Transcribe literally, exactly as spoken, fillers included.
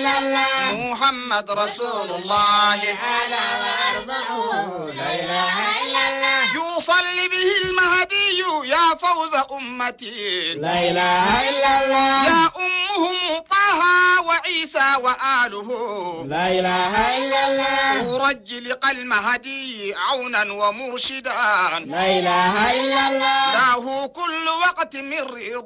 إلا الله محمد رسول الله على وأربعه لا إله إلا الله يصلي به المهدي يا فوز أمتي لا إله إلا الله يا أمهم طه وعيسى وآله لا إله إلا الله أرجي لقى المهدي عونا ومرشدا لا إله إلا الله له كل وقت من رضا